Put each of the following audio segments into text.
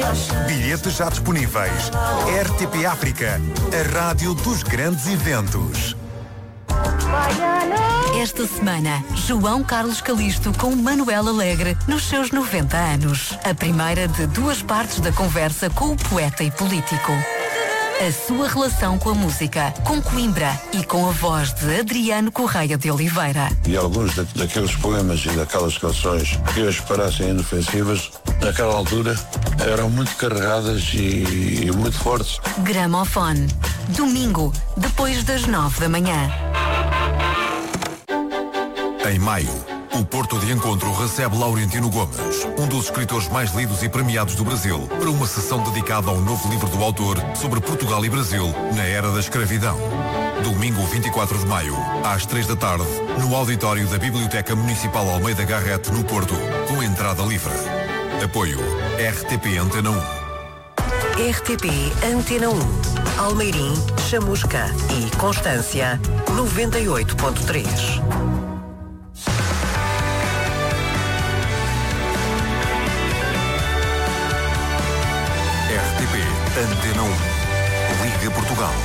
Bilhetes já disponíveis. RTP África, a rádio dos grandes eventos. Esta semana, João Carlos Calisto com Manuel Alegre nos seus 90 anos. A primeira de duas partes da conversa com o poeta e político. A sua relação com a música, com Coimbra e com a voz de Adriano Correia de Oliveira. E alguns daqueles poemas e daquelas canções que as parecem inofensivas, naquela altura, eram muito carregadas e muito fortes. Gramofone. Domingo, depois das 9 da manhã. Em maio, o Porto de Encontro recebe Laurentino Gomes, um dos escritores mais lidos e premiados do Brasil, para uma sessão dedicada ao novo livro do autor sobre Portugal e Brasil na era da escravidão. Domingo 24 de maio, às 3 da tarde, no auditório da Biblioteca Municipal Almeida Garrett, no Porto, com entrada livre. Apoio RTP Antena 1. RTP Antena 1. Almeirim, Chamusca e Constância 98.3. Antena 1. Liga Portugal.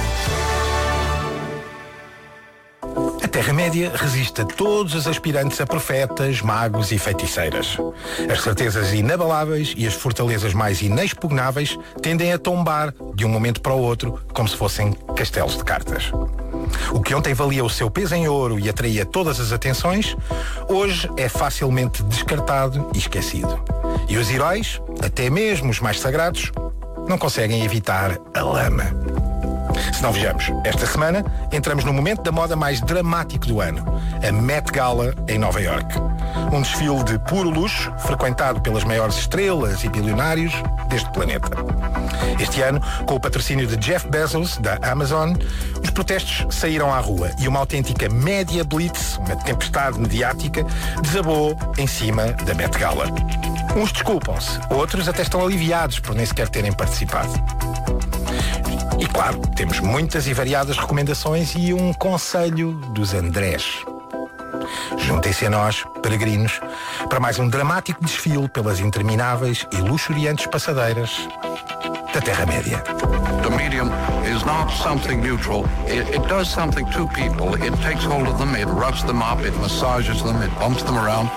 A Terra-média resiste a todos os aspirantes a profetas, magos e feiticeiras. As certezas inabaláveis e as fortalezas mais inexpugnáveis tendem a tombar de um momento para o outro como se fossem castelos de cartas. O que ontem valia o seu peso em ouro e atraía todas as atenções, hoje é facilmente descartado e esquecido. E os heróis, até mesmo os mais sagrados, não conseguem evitar a lama. Se não vejamos, esta semana entramos no momento da moda mais dramático do ano, a Met Gala em Nova Iorque. Um desfile de puro luxo, frequentado pelas maiores estrelas e bilionários deste planeta. Este ano, com o patrocínio de Jeff Bezos, da Amazon, os protestos saíram à rua e uma autêntica média blitz, uma tempestade mediática, desabou em cima da Met Gala. Uns desculpam-se, outros até estão aliviados por nem sequer terem participado. E claro, temos muitas e variadas recomendações e um conselho dos Andrés. Juntem-se a nós, peregrinos, para mais um dramático desfile pelas intermináveis e luxuriantes passadeiras da Terra-média. The medium is not something neutral. It does something to people. It takes hold of them, it roughs them up, it massages them, it bumps them around.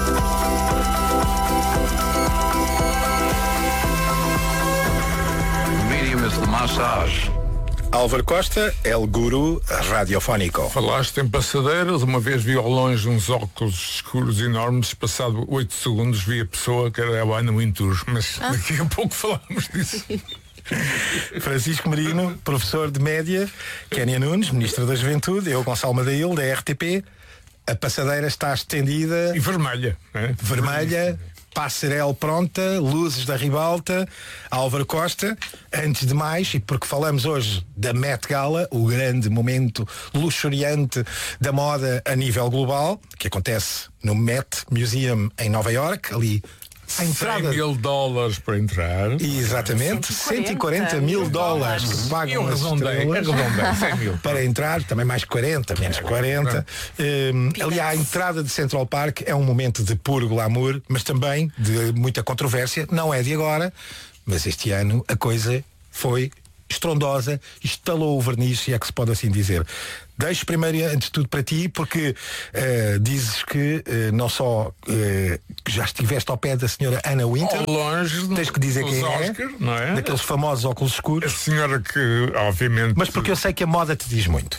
The massage. Álvaro Costa, El Guru Radiofónico. Falaste em passadeiras, uma vez vi ao longe uns óculos escuros enormes, passado 8 segundos vi a pessoa que era a Ana Wintour, mas daqui a pouco falamos disso. Francisco Marino, professor de média, Kénia Nunes, ministro da Juventude, eu, Gonçalo Madail, da RTP. A passadeira está estendida. E vermelha. Vermelha. Passarela pronta, luzes da ribalta. Álvaro Costa, antes de mais, e porque falamos hoje da Met Gala, o grande momento luxuriante da moda a nível global, que acontece no Met Museum em Nova Iorque, ali a entrada... $100 mil para entrar. Exatamente, 140 mil dólares que pagam as estrelas para entrar, também mais 40, menos 40. Ali à entrada de Central Park é um momento de puro glamour, mas também de muita controvérsia. Não é de agora, mas este ano a coisa foi estrondosa, estalou o verniz, se é que se pode assim dizer. Deixo primeiro, antes de tudo, para ti, porque dizes que não só já estiveste ao pé da senhora Anna Wintour, ao longe, tens que dizer quem Oscar, é, não é? Daqueles famosos óculos escuros. A senhora que, obviamente... Mas porque eu sei que a moda te diz muito.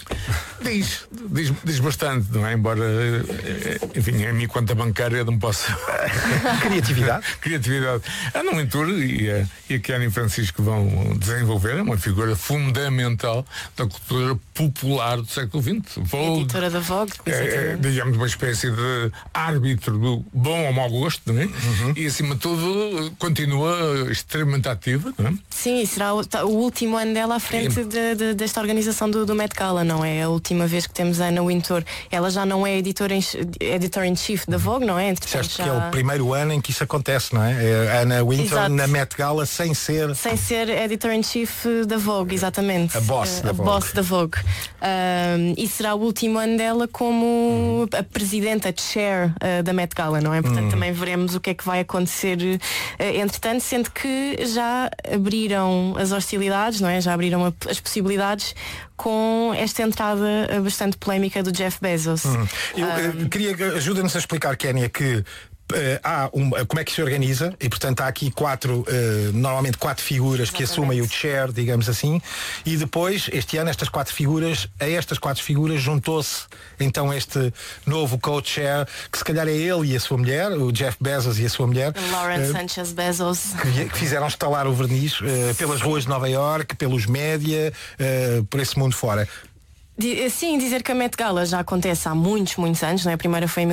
Diz bastante, não é? Embora, enfim, a minha conta bancária não possa... Criatividade. Criatividade. A Anna Wintour e a Kénia Francisco vão desenvolver, é uma figura fundamental da cultura popular do século XX. Editora da Vogue. Digamos, uma espécie de árbitro do bom ou mau gosto, não é? E acima de tudo continua extremamente ativa, não é? Sim, será o último ano dela à frente desta organização do Met Gala, não é? A última vez que temos a Anna Wintour. Ela já não é editor-in-chief da Vogue, não é? Disseste que é o primeiro ano em que isso acontece, não é? A Anna Wintour, exato, na Met Gala sem ser editor-in-chief da Vogue, exatamente. A boss da Vogue. Boss da Vogue. E será o último ano dela como a presidenta, a chair da Met Gala, não é? Portanto, também veremos o que é que vai acontecer entretanto, sendo que já abriram as hostilidades, não é? Já abriram as possibilidades com esta entrada bastante polémica do Jeff Bezos. Eu queria que ajuda-nos a explicar, Kénia, que como é que se organiza e portanto há aqui normalmente quatro figuras que assumem o chair, digamos assim, e depois este ano a estas quatro figuras juntou-se então este novo co-chair, que se calhar é ele e a sua mulher, o Jeff Bezos e a sua mulher, Lauren Sanchez Bezos, que fizeram estalar o verniz pelas ruas de Nova Iorque, pelos média, por esse mundo fora. Sim, dizer que a Met Gala já acontece há muitos anos, não é? A primeira foi em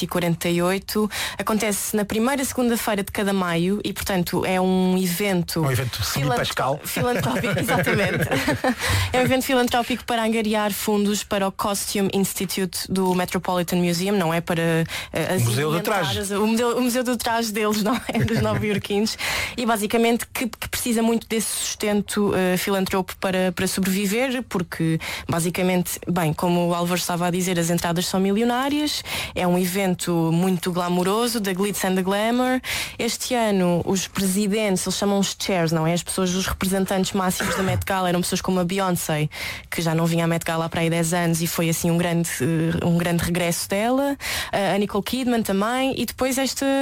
1948, acontece na primeira segunda-feira de cada maio e, portanto, é um evento filantrópico, exatamente. É um evento filantrópico para angariar fundos para o Costume Institute do Metropolitan Museum, não é? Para o Museu do Traje. O Museu do Traje deles, não é? Dos nova-iorquinos. E basicamente que precisa muito desse sustento filantropo para sobreviver, porque basicamente, bem, como o Álvaro estava a dizer, as entradas são milionárias, é um evento muito glamouroso, da glitz and the glamour. Este ano os presidentes, eles chamam-os chairs, não é? As pessoas, os representantes máximos da Met Gala eram pessoas como a Beyoncé, que já não vinha à Met Gala há para aí 10 anos e foi assim um grande regresso dela, a Nicole Kidman também, e depois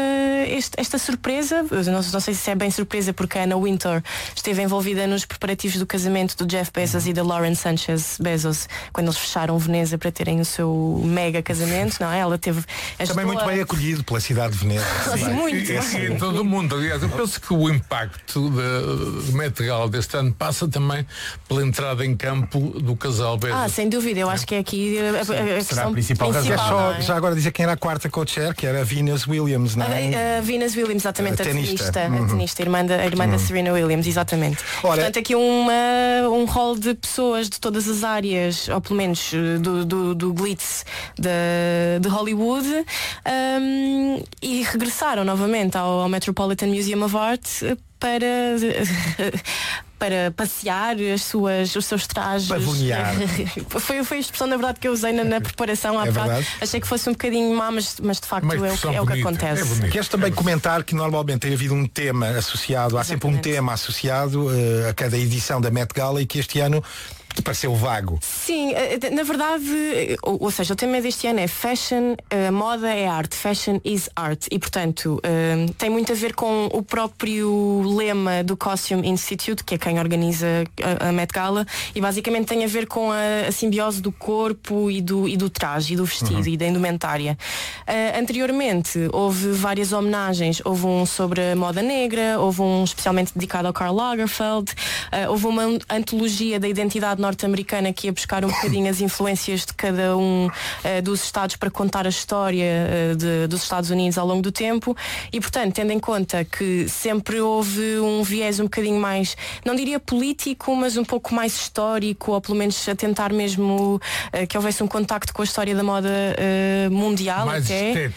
esta surpresa, não sei se é bem surpresa, porque a Anna Wintour esteve envolvida nos preparativos do casamento do Jeff Bezos e da Lauren Sanchez Bezos, quando eles fecharam Veneza para terem o seu mega casamento, não é? Ela teve... Também muito bem acolhido pela cidade de Veneza. Muito. Em todo o mundo, aliás, eu penso que o impacto do Met Gala deste ano passa também pela entrada em campo do casal Bezos. Sem dúvida, eu acho que é aqui a questão principal. É? Já agora dizer quem era a quarta co-chair, que era a Venus Williams, não é? A Venus Williams, exatamente, a tenista, a irmã da Serena Williams, exatamente. Ora, portanto, aqui um hall de pessoas de todas as áreas, ou pelo menos do glitz de Hollywood, e regressaram novamente ao Metropolitan Museum of Art para passear os seus trajes. Pavonear. Foi a expressão, na verdade, que eu usei na preparação à parte. Achei que fosse um bocadinho má, mas de facto é o que acontece. Queres também comentar que normalmente tem havido um tema associado, há sempre um tema associado a cada edição da Met Gala, e que este ano pareceu vago. Sim, na verdade, ou seja, o tema deste ano é fashion, moda é arte, fashion is art, e portanto tem muito a ver com o próprio lema do Costume Institute, que é quem organiza a Met Gala, e basicamente tem a ver com a simbiose do corpo e do traje e do vestido e da indumentária. Anteriormente houve várias homenagens, houve um sobre a moda negra, houve um especialmente dedicado ao Karl Lagerfeld, houve uma antologia da identidade norte-americana que ia buscar um bocadinho as influências de cada um dos Estados para contar a história dos Estados Unidos ao longo do tempo, e portanto, tendo em conta que sempre houve um viés um bocadinho mais, não diria político, mas um pouco mais histórico, ou pelo menos a tentar mesmo que houvesse um contacto com a história da moda mundial, mais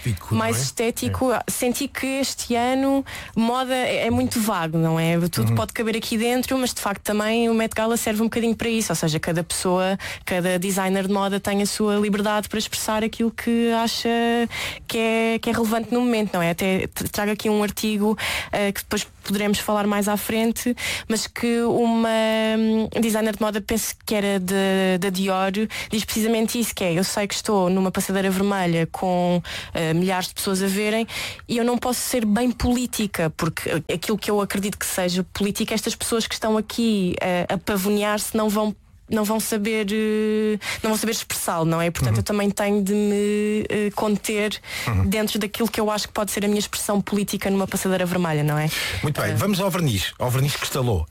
estético. Senti que este ano moda é muito vago, não é? Tudo pode caber aqui dentro, mas de facto também o Met Gala serve um bocadinho para isso, ou seja, cada pessoa, cada designer de moda tem a sua liberdade para expressar aquilo que acha que é relevante no momento, não é? Até trago aqui um artigo que depois poderemos falar mais à frente, mas que uma designer de moda, penso que era da Dior, diz precisamente isso, que é: eu sei que estou numa passadeira vermelha com milhares de pessoas a verem e eu não posso ser bem política, porque aquilo que eu acredito que seja política, estas pessoas que estão aqui a pavonear-se não vão saber expressá-lo, não é? Portanto, eu também tenho de me conter dentro daquilo que eu acho que pode ser a minha expressão política numa passadeira vermelha, não é? Muito bem, vamos ao verniz que estalou.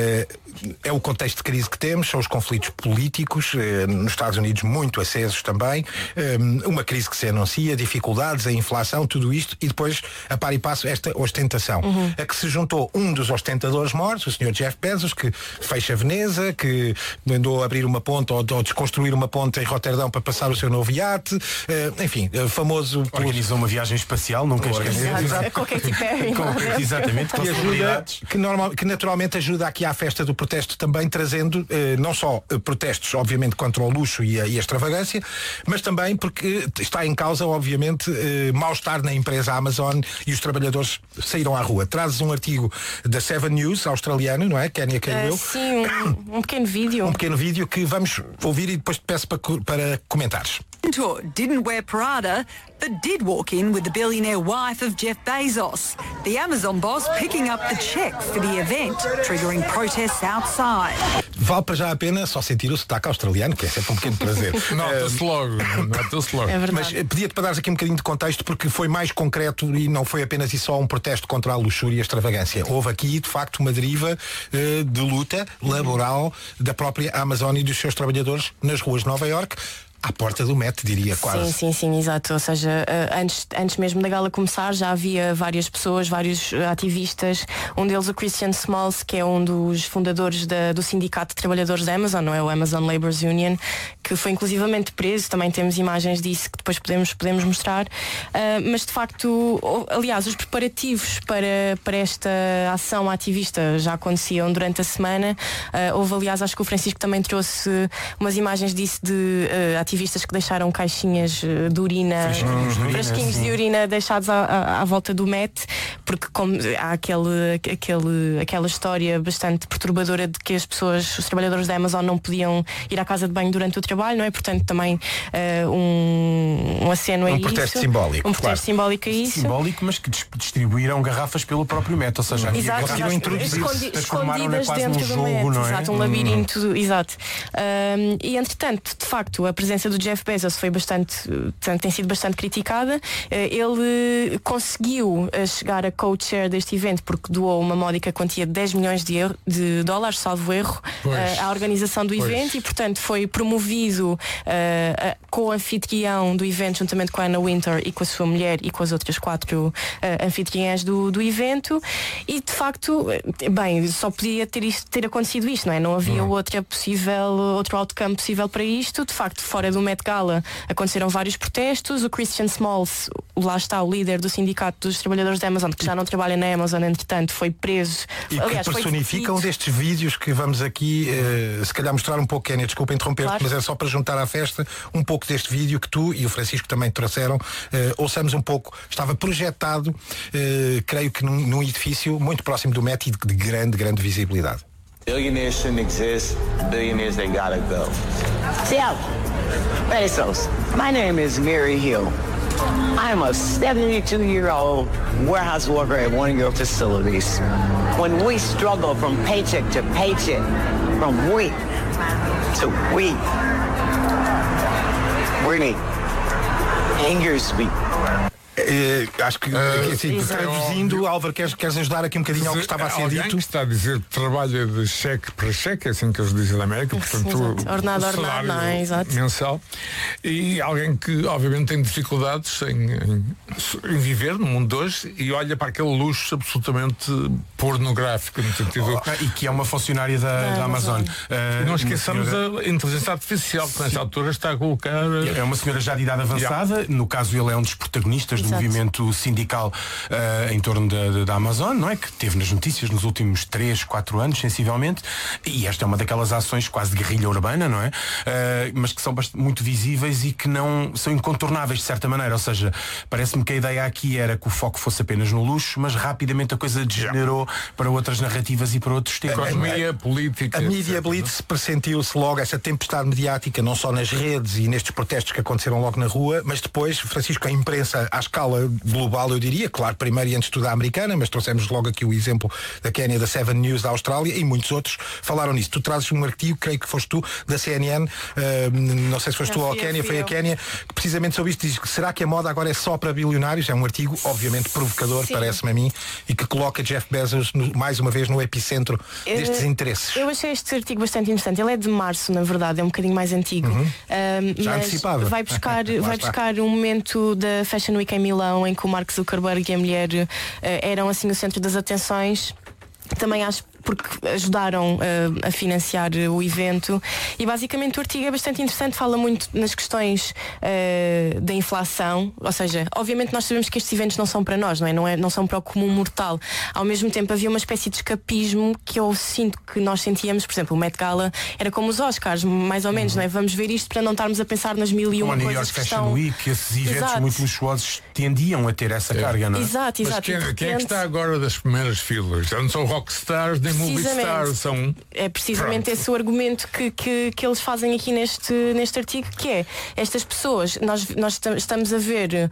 É o contexto de crise que temos, são os conflitos políticos, nos Estados Unidos muito acesos também, uma crise que se anuncia, dificuldades, a inflação, tudo isto, e depois, a par e passo, esta ostentação. A que se juntou um dos ostentadores mortos, o Sr. Jeff Bezos, que fecha Veneza, que mandou mandou abrir uma ponte ou desconstruir uma ponte em Roterdão para passar o seu novo iate. Enfim, famoso... Organizou uma viagem espacial, nunca esqueci. Com Katy Perry. Exatamente, com celebridades. Que naturalmente ajuda aqui à festa do protesto também, trazendo não só protestos, obviamente, contra o luxo e a extravagância, mas também porque está em causa, obviamente, mal-estar na empresa Amazon e os trabalhadores saíram à rua. Trazes um artigo da 7 News, australiano, não é? Kenya Cahill. Sim, um pequeno vídeo. Um pequeno vídeo que vamos ouvir e depois te peço para comentares. Didn't wear Prada, but did walk in with the billionaire wife of Jeff Bezos. The Amazon boss picking up the check for the event, triggering protests outside. Vale para já a pena só sentir o sotaque australiano, que é sempre um pequeno prazer. Nota-se logo. É verdade. Mas pedia-te para dares aqui um bocadinho de contexto, porque foi mais concreto e não foi apenas e só um protesto contra a luxúria e a extravagância. Houve aqui, de facto, uma deriva de luta laboral da própria Amazon e dos seus trabalhadores nas ruas de Nova Iorque. À porta do Met, diria quase. Sim, exato. Ou seja, antes mesmo da gala começar já havia várias pessoas, vários ativistas. Um deles, o Christian Smalls, que é um dos fundadores do Sindicato de Trabalhadores da Amazon, não é? O Amazon Labour's Union, que foi inclusivamente preso. Também temos imagens disso que depois podemos mostrar. Mas de facto, aliás, os preparativos para esta ação ativista já aconteciam durante a semana. Houve, aliás, acho que o Francisco também trouxe umas imagens disso de ativistas que deixaram caixinhas de urina, frasquinhos de urina deixados à volta do Met, porque como há aquela história bastante perturbadora de que os trabalhadores da Amazon não podiam ir à casa de banho durante o trabalho, não é? Portanto, também um aceno a isso. Protesto simbólico. Um protesto simbólico a isso. Simbólico, mas que distribuíram garrafas pelo próprio Met, ou seja, conseguiram introduzir escondidas dentro do Met, não é? Exato, um labirinto, exato. E entretanto, de facto, a presença do Jeff Bezos tem sido bastante criticada. Ele conseguiu chegar a co-chair deste evento porque doou uma módica quantia de 10 milhões de dólares, salvo erro, à organização do evento e, portanto, foi promovido co-anfitrião do evento juntamente com a Anna Wintour e com a sua mulher e com as outras 4 anfitriãs do evento e, de facto, bem, só podia ter acontecido isto, não é? Não havia outro outcome possível para isto. De facto, fora do Met Gala aconteceram vários protestos. O Christian Smalls, lá está o líder do Sindicato dos Trabalhadores da Amazon, que já não trabalha na Amazon, entretanto, foi preso. E aliás, que personificam destes vídeos que vamos aqui se calhar mostrar um pouco, Kenia, desculpa interromper-te, claro. Mas é só para juntar à festa um pouco deste vídeo que tu e o Francisco também trouxeram. Ouçamos um pouco. Estava projetado, creio que num edifício muito próximo do Met e de grande visibilidade. Billionaires shouldn't exist. Billionaires, they gotta go. Ciao. Bezos. My name is Mary Hill. I'm a 72-year-old warehouse worker at one of your facilities. When we struggle from paycheck to paycheck, from week to week, really angers me. Acho que assim, traduzindo, Álvaro, queres ajudar aqui um bocadinho ao que estava a ser dito? Que está a dizer que trabalha de cheque para cheque, é assim que eles dizem na América, portanto, ordenado, não é? Exato. Mensal, e alguém que obviamente tem dificuldades em viver no mundo de hoje e olha para aquele luxo absolutamente pornográfico no sentido e que é uma funcionária da Amazon. Não esqueçamos a inteligência artificial que nessa altura está a colocar. É uma senhora já de idade avançada, no caso ele é um dos protagonistas do movimento sindical em torno da Amazon, não é? Que teve nas notícias nos últimos 3-4 anos, sensivelmente, e esta é uma daquelas ações quase de guerrilha urbana, não é? Mas que são muito visíveis e que não são incontornáveis de certa maneira, ou seja, parece-me que a ideia aqui era que o foco fosse apenas no luxo, mas rapidamente a coisa degenerou para outras narrativas e para outros temas. Economia, política. A Media Blitz pressentiu-se logo essa tempestade mediática, não só nas redes e nestes protestos que aconteceram logo na rua, mas depois, Francisco, a imprensa à escala global, eu diria, claro, primeiro e antes de tudo a americana, mas trouxemos logo aqui o exemplo da Kenya, da 7 News da Austrália, e muitos outros falaram nisso. Tu trazes um artigo, creio que foste tu, da CNN, não sei se foste tu ou a Kenya, foi a Kenya, que precisamente sobre isto diz que será que a moda agora é só para bilionários? É um artigo, obviamente, provocador, parece-me a mim, e que coloca Jeff Bezos, mais uma vez, no epicentro destes interesses. Eu achei este artigo bastante interessante. Ele é de março, na verdade, é um bocadinho mais antigo. Já antecipava. Vai buscar um momento da Fashion Week em Milão, em que o Mark Zuckerberg e a mulher eram assim o centro das atenções. Também acho porque ajudaram a financiar o evento. E basicamente o artigo é bastante interessante, fala muito nas questões da inflação, ou seja, obviamente nós sabemos que estes eventos não são para nós, não são para o comum mortal. Ao mesmo tempo havia uma espécie de escapismo que eu sinto que nós sentíamos. Por exemplo, o Met Gala era como os Oscars, mais ou menos, não é? Vamos ver isto para não estarmos a pensar nas mil e uma coisas. New York Fashion Week, esses eventos muito luxuosos tendiam a ter essa carga, não é? Exato. Mas quem é que está agora das primeiras filas? Já não são rockstars nem movie stars, são... É precisamente esse o argumento que eles fazem aqui neste artigo, que é estas pessoas, nós estamos a ver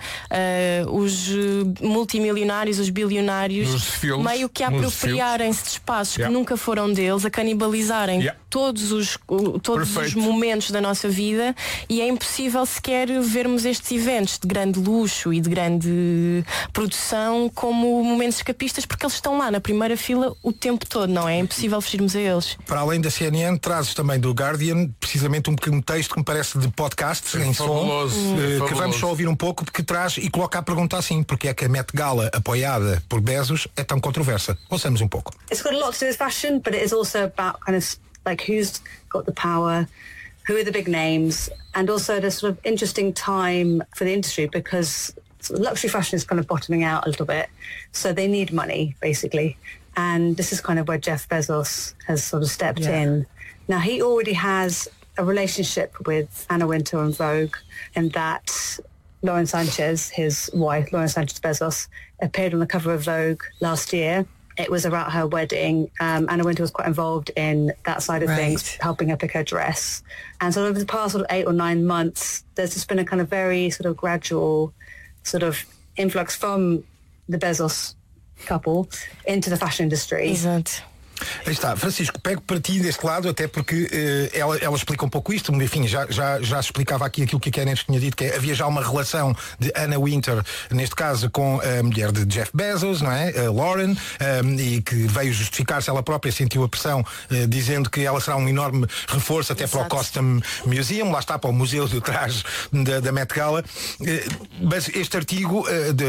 os multimilionários, os bilionários meio que a apropriarem-se de espaços que nunca foram deles, a canibalizarem todos os momentos da nossa vida, e é impossível sequer vermos estes eventos de grande luxo e de grande produção como momentos escapistas, porque eles estão lá na primeira fila o tempo todo, não é? É impossível fugirmos a eles. Para além da CNN, trazes também do Guardian precisamente um pequeno texto que me parece de podcast em som, que vamos só ouvir um pouco, porque traz e coloca a pergunta assim: porque é que a Met Gala, apoiada por Bezos, é tão controversa? Ouçamos um pouco. It's got a lot to do with fashion, but it is also about kind of like who's got the power, who are the big names, and also the sort of interesting time for the industry, because luxury fashion is kind of bottoming out a little bit, so they need money basically, and this is kind of where Jeff Bezos has sort of stepped in. Now he already has a relationship with Anna Wintour and Vogue, and that Lauren Sanchez, his wife, Lauren Sanchez Bezos, appeared on the cover of Vogue last year. It was about her wedding. Anna Wintour was quite involved in that side of things, helping her pick her dress. And so over the past sort of 8 or 9 months, there's just been a kind of very sort of gradual sort of influx from the Bezos couple into the fashion industry. Exato. Aí está, Francisco, pego para ti deste lado, até porque ela explica um pouco isto, enfim, já explicava aqui aquilo que a Karen tinha dito, que havia já uma relação de Anna Wintour, neste caso com a mulher de Jeff Bezos, não é? A Lauren, e que veio justificar-se ela própria, sentiu a pressão, dizendo que ela será um enorme reforço até para o Costume Museum, lá está, para o Museu do Traje da Met Gala. Mas este artigo,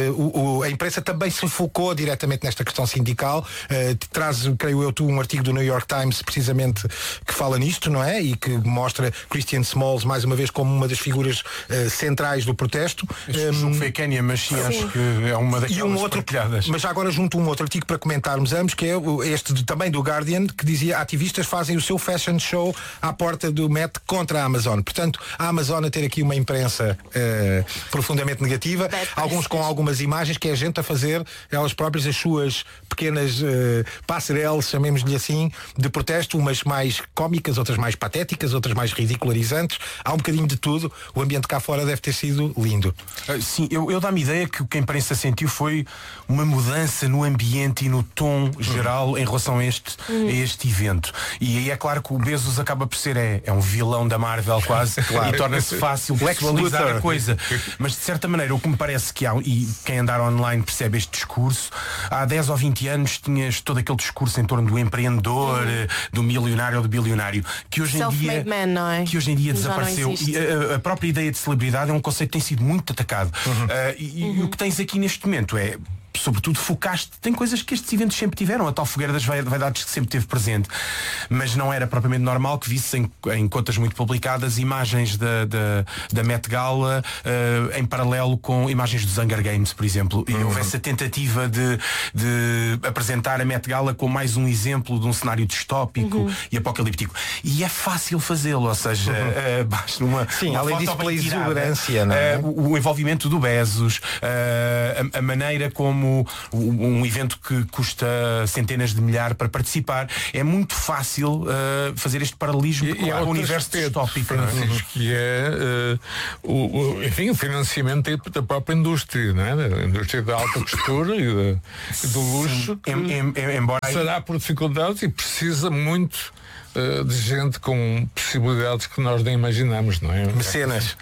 a imprensa também se focou diretamente nesta questão sindical, traz, creio eu, um artigo do New York Times precisamente que fala nisto, não é? E que mostra Christian Smalls mais uma vez como uma das figuras centrais do protesto. Não foi a Kenya, mas sim, acho que é uma daquelas partilhadas. Mas já agora junto um outro artigo para comentarmos ambos, que é este também do Guardian, que dizia: ativistas fazem o seu fashion show à porta do Met contra a Amazon. Portanto, a Amazon a ter aqui uma imprensa profundamente negativa, alguns com algumas imagens que é a gente a fazer elas próprias as suas pequenas passarelas, chamemos-lhe assim, de protesto, umas mais cómicas, outras mais patéticas, outras mais ridicularizantes. Há um bocadinho de tudo. O ambiente cá fora deve ter sido lindo. Sim, eu dá-me ideia que o que a imprensa sentiu foi uma mudança no ambiente e no tom geral em relação a este evento. E aí é claro que o Bezos acaba por ser é um vilão da Marvel quase, e torna-se fácil visualizar a coisa. Mas de certa maneira o que me parece que há, e quem andar online percebe este discurso, há 10 ou 20 anos tinhas todo aquele discurso em torno do empreendedor, do milionário ou do bilionário, que hoje em dia, não é? que hoje em dia desapareceu. E a própria ideia de celebridade é um conceito que tem sido muito atacado. E o que tens aqui neste momento é, sobretudo, focaste, tem coisas que estes eventos sempre tiveram, a tal fogueira das vaidades que sempre teve presente, mas não era propriamente normal que visse em contas muito publicadas imagens da Met Gala em paralelo com imagens dos Hunger Games, por exemplo, e houvesse a tentativa de apresentar a Met Gala como mais um exemplo de um cenário distópico e apocalíptico, e é fácil fazê-lo, ou seja, basta uma além disso pela exuberância, não é? O envolvimento do Bezos, a maneira como um evento que custa centenas de milhares para participar, é muito fácil fazer este paralelismo com o universo distópico, que é enfim, o financiamento da própria indústria, não é? Da indústria da alta costura e do luxo, embora será por dificuldades e precisa muito de gente com possibilidades que nós nem imaginamos, não é? Mecenas.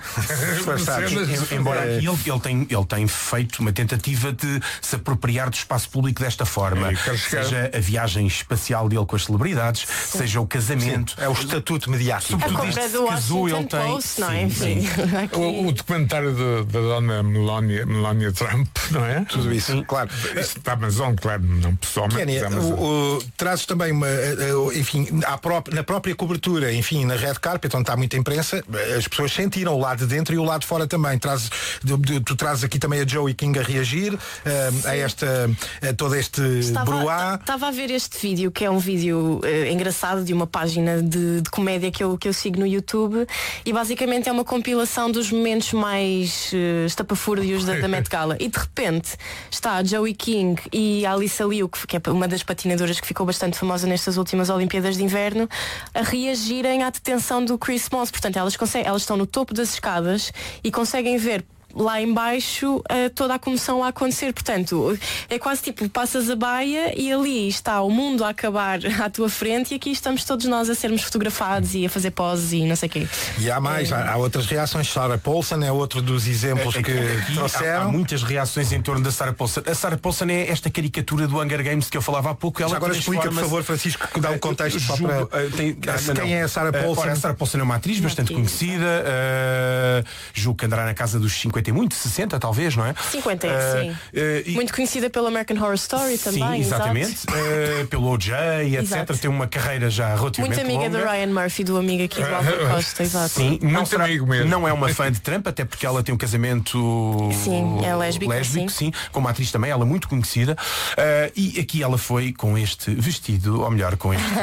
Embora aqui ele tem feito uma tentativa de se apropriar do espaço público desta forma. Seja a viagem espacial dele com as celebridades, seja o casamento. É o estatuto mediático. A compra do Washington Post, não é? Enfim. O documentário da dona Melania Trump, não é? Tudo isso, claro. Da Amazon, claro, não pessoalmente. Kénia, trazes também enfim, na própria cobertura, enfim, na red carpet, onde está muita imprensa, as pessoas sentiram o lado de dentro e o lado de fora também. Tu trazes aqui também a Joey King a reagir a todo este bruá. Estava a ver este vídeo, que é um vídeo engraçado de uma página de comédia que eu sigo no YouTube, e basicamente é uma compilação dos momentos mais estapafúrdios da Met Gala. E de repente está a Joey King e a Alyssa Liu, que é uma das patinadoras que ficou bastante famosa nestas últimas Olimpíadas de Inverno, a reagirem à detenção do Chris Moss. Portanto, elas estão no topo das escadas e conseguem ver lá em baixo toda a comoção a acontecer. Portanto, é quase tipo, passas a baia e ali está o mundo a acabar à tua frente, e aqui estamos todos nós a sermos fotografados e a fazer poses e não sei o quê. E há mais, há outras reações. Sarah Paulson é outro dos exemplos que trouxeram. Há muitas reações em torno da Sarah Paulson. A Sarah Paulson é esta caricatura do Hunger Games que eu falava há pouco. Ela já agora explica, por favor, Francisco, que dá um contexto só para... Quem é a Sarah Paulson? A Sarah Paulson é uma atriz bastante conhecida, julgo que andará na casa dos 50 e muito, 60 talvez, não é? 50, sim. Muito conhecida pelo American Horror Story também. Sim, exatamente. Pelo OJ, etc. Exato. Tem uma carreira já relativamente muito amiga longa. do Ryan Murphy, do amigo aqui do Álvaro Costa, exato. Sim, não é uma fã de Trump, até porque ela tem um casamento lésbico, sim. Como atriz também, ela é muito conhecida. E aqui ela foi com este vestido, ou melhor, com este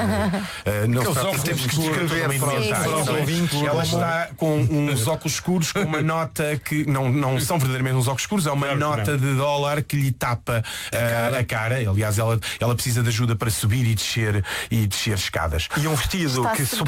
temos que descrever para os ouvintes. Ela está com uns óculos escuros, com uma nota que não são verdadeiramente uns óculos escuros, é uma nota de dólar que lhe tapa a cara. Aliás, ela precisa de ajuda para subir e descer escadas. E um vestido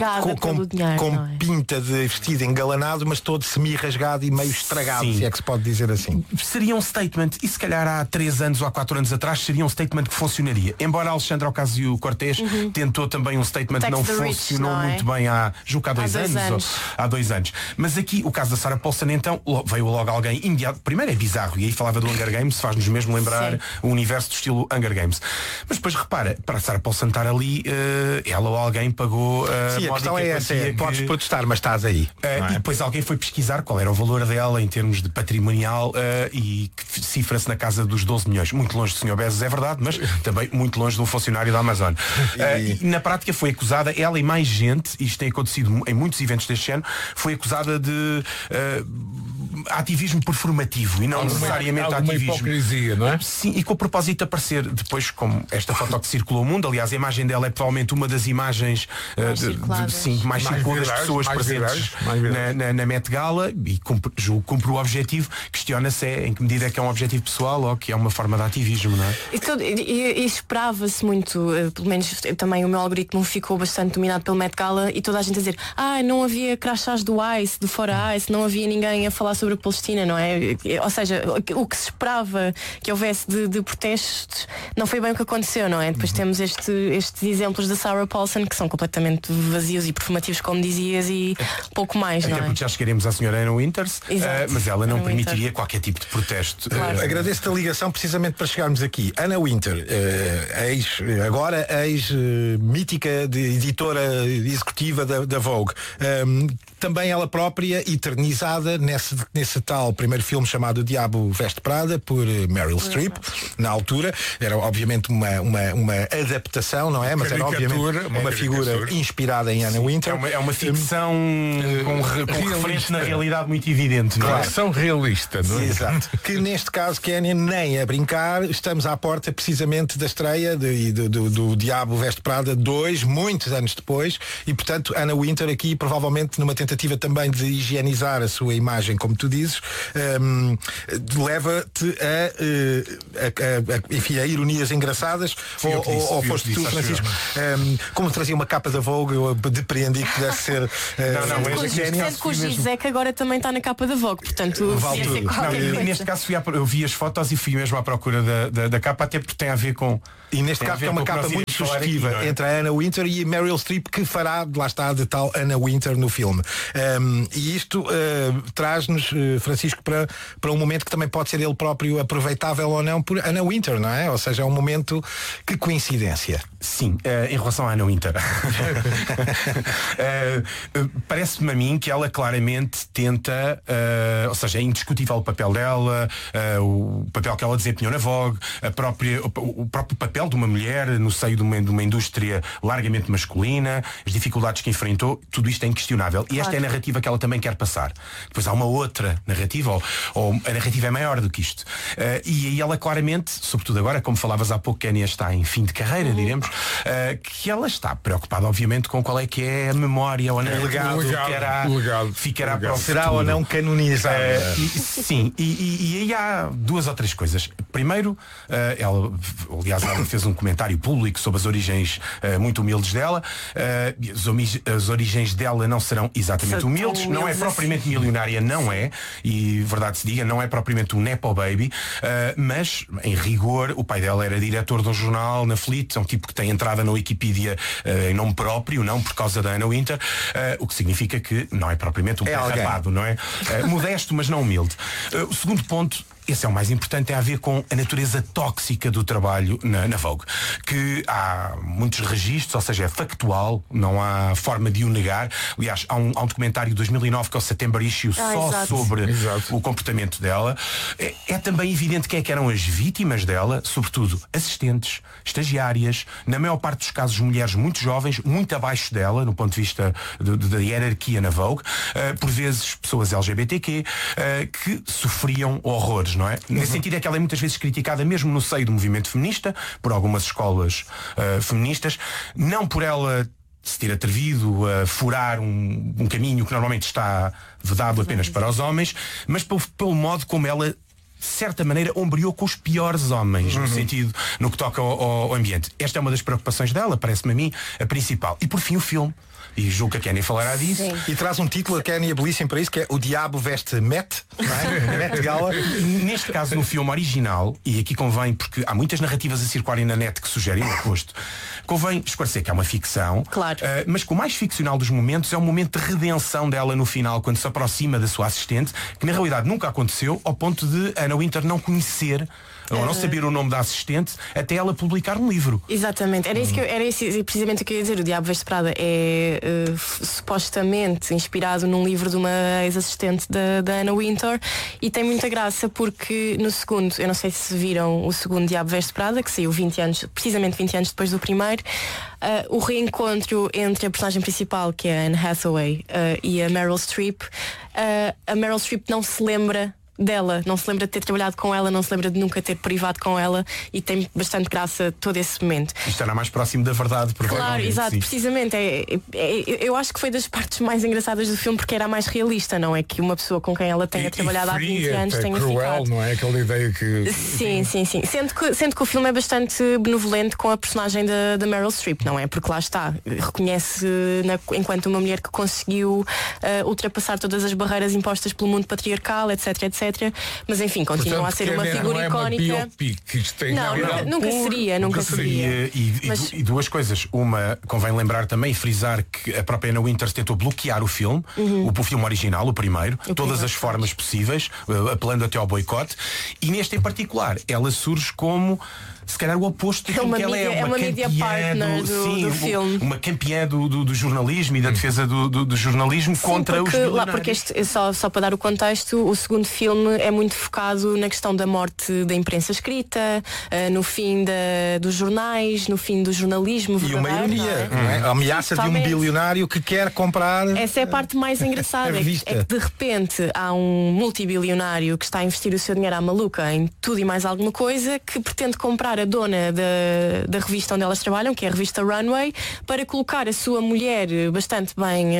com pinta de vestido engalanado, mas todo semi-rasgado e meio estragado, sim, se é que se pode dizer assim. Seria um statement, e se calhar há 3 anos ou há 4 anos atrás seria um statement que funcionaria. Embora Alexandra Ocasio-Cortez tentou também um statement que não funcionou muito bem há 2 anos. Há 2 anos. Mas aqui, o caso da Sarah Paulson, então, veio logo alguém imediato. Primeiro é bizarro, e aí falava do Hunger Games, faz-nos mesmo lembrar o universo do estilo Hunger Games. Mas depois repara, para a Sarah Paulson estar ali, ela ou alguém pagou sim, a questão é essa, podes protestar, mas estás aí. E depois alguém foi pesquisar qual era o valor dela em termos de patrimonial, e que cifra-se na casa dos 12 milhões. Muito longe do Sr. Bezos, é verdade, mas também muito longe de um funcionário da Amazon. E na prática foi acusada, ela e mais gente, isto tem acontecido em muitos eventos deste ano, foi acusada de ativismo performativo e não necessariamente ativismo. Hipocrisia, não é? Sim, e com o propósito de aparecer depois, como esta foto que circulou o mundo. Aliás, a imagem dela é provavelmente uma das imagens mais circuladas das pessoas presentes na Met Gala, e cumpre o objetivo. Questiona-se em que medida é que é um objetivo pessoal ou que é uma forma de ativismo, não é? E esperava-se muito, pelo menos também o meu algoritmo ficou bastante dominado pelo Met Gala, e toda a gente a dizer, não havia crachás do ICE, do Fora ICE, não havia ninguém a falar sobre a Palestina, não é? Ou seja, o que se esperava que houvesse de protestos não foi bem o que aconteceu, não é? Depois temos estes exemplos da Sarah Paulson que são completamente vazios e performativos, como dizias, e pouco mais, não é? Até porque já chegaremos à senhora Anna Winters, mas ela não permitiria qualquer tipo de protesto. Claro. Agradeço-te a ligação precisamente para chegarmos aqui. Anna Wintour, mítica editora executiva da Vogue, também ela própria eternizada nesse tal primeiro filme chamado O Diabo Veste Prada, por Meryl Streep. Na altura era obviamente uma adaptação, não é? Mas era obviamente uma figura inspirada em Anna Wintour. É uma ficção com referência na realidade muito evidente, não é? Ficção realista, não é? Exato. Que neste caso, Kénia, nem a brincar, estamos à porta precisamente da estreia do Diabo Veste Prada 2, muitos anos depois, e portanto Anna Wintour aqui provavelmente numa tentativa tentativa também de higienizar a sua imagem, como tu dizes, leva-te a ironias engraçadas. Ou foste tu, Francisco, como trazia uma capa da Vogue, eu depreendi que pudesse ser sendo que o Gisek agora também está na capa da Vogue, portanto vale tudo. Neste caso eu vi as fotos e fui mesmo à procura da capa, até porque tem a ver com... E neste caso é uma capa muito sugestiva aqui, entre a Anna Wintour e a Meryl Streep, que fará, lá está, de tal Anna Wintour no filme. E isto traz-nos, Francisco, para um momento que também pode ser ele próprio aproveitável ou não por Anna Wintour, não é? Ou seja, é um momento, que coincidência. Sim, em relação à Anna Wintour. Parece-me a mim que ela claramente tenta, ou seja, é indiscutível o papel dela, o papel que ela desempenhou na Vogue, o próprio papel de uma mulher no seio de uma indústria largamente masculina, as dificuldades que enfrentou, tudo isto é inquestionável. E esta é a narrativa que ela também quer passar. Depois há uma outra narrativa, ou a narrativa é maior do que isto. E aí ela claramente, sobretudo agora, como falavas há pouco, Kenya está em fim de carreira, diremos, que ela está preocupada, obviamente, com qual é que é a memória ou a narrativa que ficará para o futuro. Será ou não canonizada. Sim, e aí há duas ou três coisas. Primeiro, ela fez um comentário público sobre as origens muito humildes dela. As origens dela não serão exatamente humildes, não é propriamente milionária, não é, e verdade se diga, não é propriamente um nepo baby, mas em rigor o pai dela era diretor de um jornal na Fleet, é um tipo que tem entrada na Wikipedia em nome próprio, não por causa da Anna Wintour, o que significa que não é propriamente um rapado, não é? Modesto, mas não humilde. O segundo ponto, esse é o mais importante, tem a ver com a natureza tóxica do trabalho na Vogue, que há muitos registros, ou seja, é factual, não há forma de o negar. Aliás, há um documentário de 2009 que é o September Issue só sobre o comportamento dela. É também evidente quem é que eram as vítimas dela, sobretudo assistentes, estagiárias, na maior parte dos casos mulheres muito jovens, muito abaixo dela, no ponto de vista da hierarquia na Vogue, por vezes pessoas LGBTQ, que sofriam horrores, não é? Nesse sentido é que ela é muitas vezes criticada mesmo no seio do movimento feminista, por algumas escolas feministas, não por ela se ter atrevido a furar um caminho que normalmente está vedado apenas para os homens, mas pelo modo como ela, de certa maneira, ombreou com os piores homens, no que toca ao ambiente. Esta é uma das preocupações dela, parece-me a mim, a principal. E por fim o filme, e julgo que a Kenya falará disso. Sim. E traz um título, a Kenya belíssimo para isso, que é O Diabo Veste Met, não é? Met Gala. Neste caso, no filme original, e aqui convém, porque há muitas narrativas a circularem na net que sugerem o oposto, convém esclarecer que é uma ficção, claro. Mas que o mais ficcional dos momentos é o momento de redenção dela no final, quando se aproxima da sua assistente, que na realidade nunca aconteceu, ao ponto de Anna Wintour não conhecer ou não saber o nome da assistente até ela publicar um livro. Exatamente, era isso precisamente o que eu ia dizer. O Diabo Veste Prada é supostamente inspirado num livro de uma ex-assistente da Anna Wintour, e tem muita graça porque no segundo, eu não sei se viram o segundo Diabo Veste Prada, que saiu precisamente 20 anos depois do primeiro, o reencontro entre a personagem principal, que é a Anne Hathaway, e a Meryl Streep. A Meryl Streep não se lembra dela, não se lembra de ter trabalhado com ela, não se lembra de nunca ter privado com ela, e tem bastante graça todo esse momento. Isto era mais próximo da verdade, claro, exato, sim. Precisamente eu acho que foi das partes mais engraçadas do filme, porque era a mais realista, não é que uma pessoa com quem ela tenha trabalhado há 20 anos tenha cruel, ficado. Não é aquela ideia que... Sim. Sendo que o filme é bastante benevolente com a personagem da Meryl Streep, não é? Porque lá está, reconhece enquanto uma mulher que conseguiu ultrapassar todas as barreiras impostas pelo mundo patriarcal, etc. Mas enfim, continua a ser uma figura icónica. Nunca seria. E duas coisas. Uma, convém lembrar também e frisar que a própria Anna Wintour tentou bloquear o filme, o filme original, o primeiro, todas as formas possíveis, apelando até ao boicote. E neste em particular, ela surge como, se calhar, o oposto daquilo que ela é. É uma media partner do filme. Uma campeã do jornalismo e da defesa do jornalismo contra os milionários. Porque só para dar o contexto, o segundo filme é muito focado na questão da morte da imprensa escrita, no fim dos jornais, no fim do jornalismo verdadeiro. E uma ironia, não é? A ameaça de um bilionário que quer comprar. Essa é a parte mais engraçada, é que de repente há um multibilionário que está a investir o seu dinheiro à maluca em tudo e mais alguma coisa, que pretende comprar a dona da revista onde elas trabalham, que é a revista Runway, para colocar a sua mulher bastante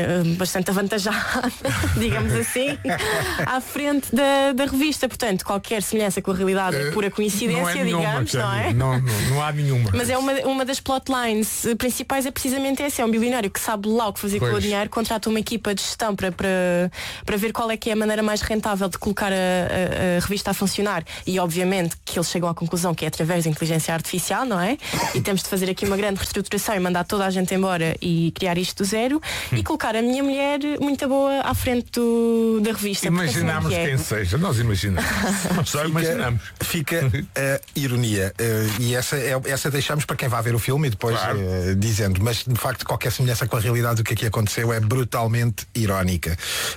avantajada, digamos assim, à frente da revista. Portanto, qualquer semelhança com a realidade é pura coincidência, digamos, não é? Não há nenhuma. Mas é uma das plotlines principais, é precisamente essa. É um bilionário que sabe lá o que fazer com o dinheiro, contrata uma equipa de gestão para ver qual é que é a maneira mais rentável de colocar a revista a funcionar. E obviamente que eles chegam à conclusão que é através da inteligência artificial, não é? E temos de fazer aqui uma grande reestruturação e mandar toda a gente embora e criar isto do zero e colocar a minha mulher muito boa à frente da revista. Imaginamos quem seja, nós imaginamos. Só imaginamos. Fica a ironia. E essa deixamos para quem vai ver o filme e depois dizendo, mas de facto qualquer semelhança com a realidade do que aqui aconteceu é brutalmente irónica.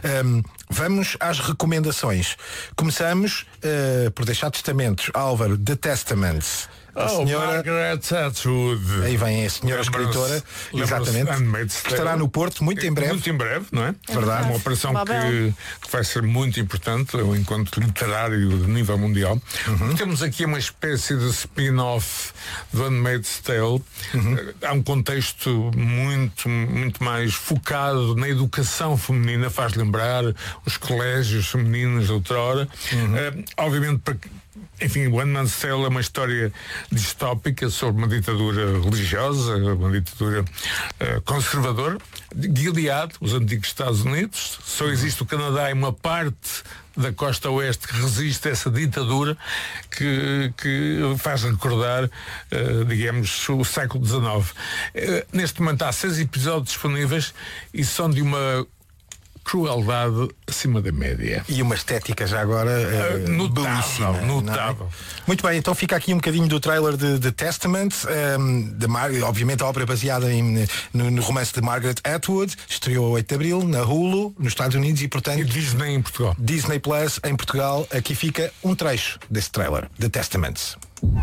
Vamos às recomendações. Começamos por deixar testamentos. Álvaro, The Testaments. A senhora Margaret Atwood. Aí vem a senhora escritora, exatamente, que estará no Porto muito em breve. Muito em breve, não é? Verdade. Uma operação que vai ser muito importante, é um encontro literário de nível mundial. Temos aqui uma espécie de spin-off do Handmaid's Tale. Há um contexto muito mais focado na educação feminina, faz lembrar os colégios femininos de outrora. Obviamente, enfim, o Handmaid's Tale é uma história distópica sobre uma ditadura religiosa, uma ditadura conservadora. Gilead, os antigos Estados Unidos, só existe o Canadá e uma parte da costa oeste que resiste a essa ditadura que faz recordar, digamos, o século XIX. Neste momento há 6 episódios disponíveis e são de uma crueldade acima da média. E uma estética já agora belíssima. Notável. Muito bem, então fica aqui um bocadinho do trailer de The Testament, obviamente a obra baseada no romance de Margaret Atwood, estreou 8 de Abril na Hulu, nos Estados Unidos e portanto... E Disney em Portugal. Disney Plus em Portugal. Aqui fica um trecho desse trailer, The Testaments.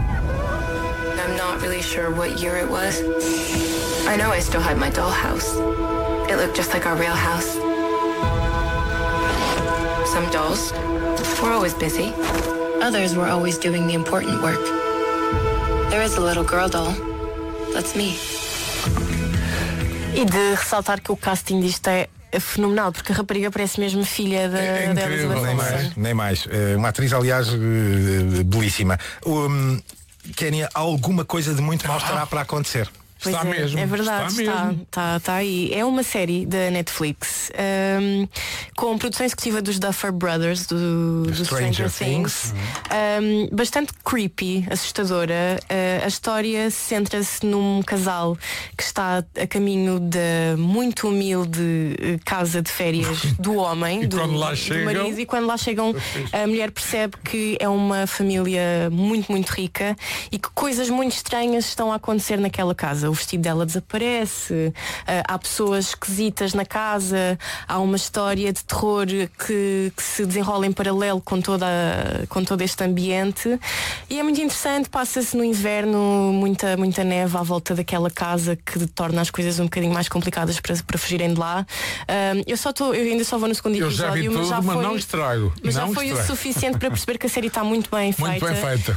I'm not really sure what year it was. I know I still had my dollhouse. It looked just like our real house. Some dolls were always busy. Others were always doing the important work. There is a little girl doll. That's me. E de ressaltar que o casting disto é fenomenal, porque a rapariga parece mesmo filha da Elizabeth. Nem mais. Uma atriz, aliás, belíssima. Kénia, alguma coisa de muito mal estará para acontecer. Pois está mesmo. É verdade, está aí. É uma série da Netflix com produção executiva dos Duffer Brothers, do Stranger Things. Bastante creepy, assustadora. A história centra-se num casal que está a caminho da muito humilde casa de férias do homem, do marido, e quando lá chegam a mulher percebe que é uma família muito, muito rica e que coisas muito estranhas estão a acontecer naquela casa. O vestido dela desaparece, há pessoas esquisitas na casa, há uma história de terror que se desenrola em paralelo com todo este ambiente e é muito interessante. Passa-se no inverno, muita neve à volta daquela casa que torna as coisas um bocadinho mais complicadas para fugirem de lá. Eu ainda só vou no segundo episódio, já vi tudo, mas não estrago. Mas já foi o suficiente para perceber que a série está muito bem feita. Muito bem feita.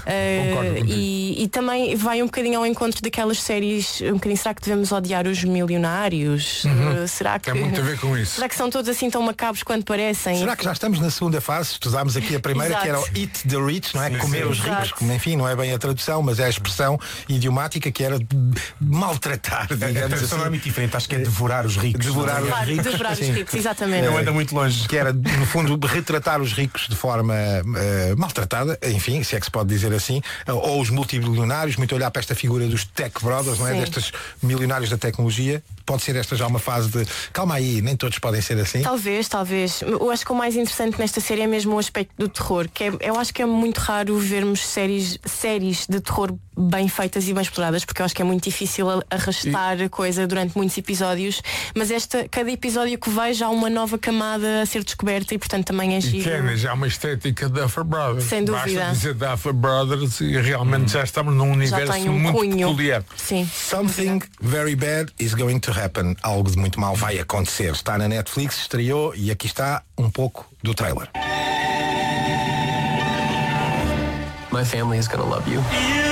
E também vai um bocadinho ao encontro daquelas séries um bocadinho. Será que devemos odiar os milionários? Será que... Tem muito a ver com isso. Será que são todos assim tão macabros quanto parecem? Será que já estamos na segunda fase? Estudámos aqui a primeira, que era o Eat the Rich, não é? Comer os ricos, como, enfim, não é bem a tradução, mas é a expressão idiomática que era maltratar, digamos assim. Não é muito diferente, acho que é devorar os ricos. Devorar os ricos, exatamente. Não anda muito longe. Que era, no fundo, retratar os ricos de forma maltratada, enfim, se é que se pode dizer assim, ou os multibilionários, muito olhar para esta figura dos Tech Brothers, não é? Destas milionários da tecnologia. Pode ser esta já uma fase de calma aí, nem todos podem ser assim? Talvez. Eu acho que o mais interessante nesta série é mesmo o aspecto do terror, que eu acho que é muito raro vermos séries de terror bem feitas e bem exploradas, porque eu acho que é muito difícil arrastar a coisa durante muitos episódios, mas cada episódio que vejo há uma nova camada a ser descoberta e portanto também é giro. E já há uma estética da Duffer Brothers. Sem dúvida. Basta dizer Duffer Brothers e realmente já estamos num universo muito peculiar. Sim. Something very bad is going to happen. Algo de muito mal vai acontecer. Está na Netflix, estreou e aqui está um pouco do trailer. My family is gonna love you.